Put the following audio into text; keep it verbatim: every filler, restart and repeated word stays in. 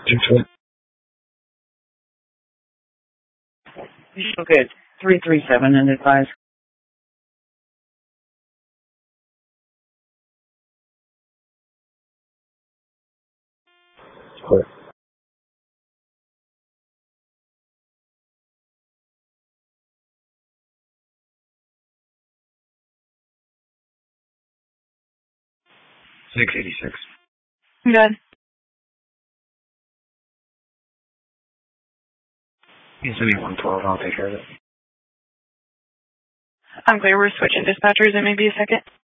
Two You should look at three three seven and advise. Clear. Six eighty six. Good. You send me one twelve. I'll take care of it. I'm clear. We're switching dispatchers. It may be a second.